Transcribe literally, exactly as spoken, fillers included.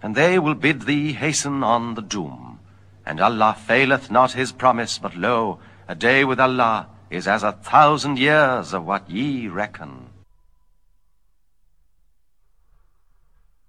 and they will bid thee hasten on the doom. And Allah faileth not his promise, but lo, a day with Allah is as a thousand years of what ye reckon.